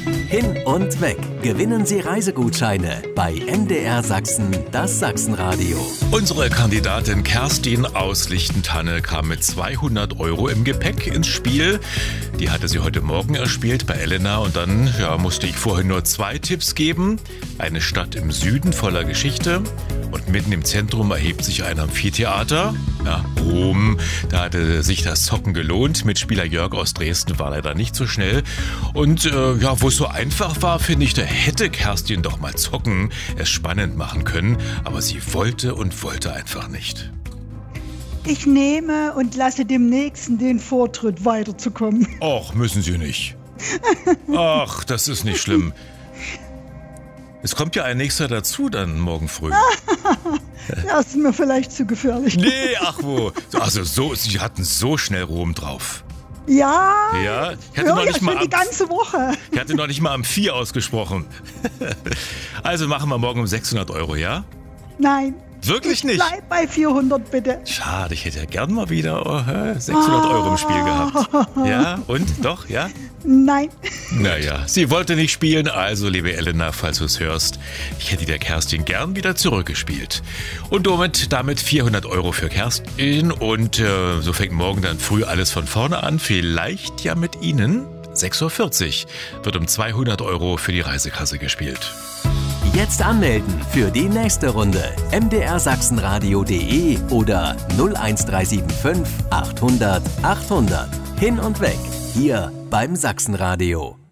Hin und weg. Gewinnen Sie Reisegutscheine bei MDR Sachsen, das Sachsenradio. Unsere Kandidatin Kerstin aus Lichtentanne kam mit 200 € im Gepäck ins Spiel. Die hatte sie heute Morgen erspielt bei Elena und dann musste ich vorhin nur 2 Tipps geben. Eine Stadt im Süden voller Geschichte und mitten im Zentrum erhebt sich ein Amphitheater. Ja, Rom, da hatte sich das Zocken gelohnt. Mitspieler Jörg aus Dresden war leider nicht so schnell. Und wo es so einfach war, finde ich, da hätte Kerstin doch mal zocken, es spannend machen können. Aber sie wollte und wollte einfach nicht. Ich nehme und lasse dem Nächsten den Vortritt, weiterzukommen. Och, müssen Sie nicht. Ach, das ist nicht schlimm. Es kommt ja ein nächster dazu dann morgen früh. Das ist mir vielleicht zu gefährlich. Nee, ach wo. Also Sie hatten so schnell Rom drauf. Ja, ich hatte noch nicht mal die ganze Woche. Ich hatte noch nicht mal am 4 ausgesprochen. Also machen wir morgen um 600 €, ja? Nein. Wirklich nicht? Bleib bei 400, bitte. Schade, ich hätte ja gern mal wieder 600 € im Spiel gehabt. Ja, und? Doch, ja? Nein. Naja, sie wollte nicht spielen, also liebe Elena, falls du es hörst, ich hätte der Kerstin gern wieder zurückgespielt. Und damit 400 € für Kerstin und so fängt morgen dann früh alles von vorne an, vielleicht ja mit Ihnen. 6:40 Uhr wird um 200 € für die Reisekasse gespielt. Jetzt anmelden für die nächste Runde. mdrsachsenradio.de oder 01375 800 800. Hin und weg, hier beim Sachsenradio.